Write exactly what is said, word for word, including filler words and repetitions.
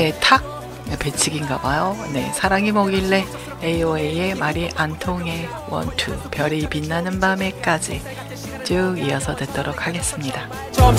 네, 탁 배치기인가봐요. 네, 사랑이 뭐길래 에이오에이의 말이 안 통해 원투 별이 빛나는 밤에까지 쭉 이어서 듣도록 하겠습니다.